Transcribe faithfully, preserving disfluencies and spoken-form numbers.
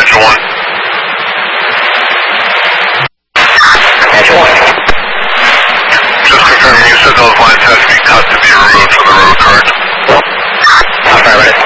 Angel one. Angel one. Just confirming, you said those lines had to be cut to be removed from the road, correct? Affirmative.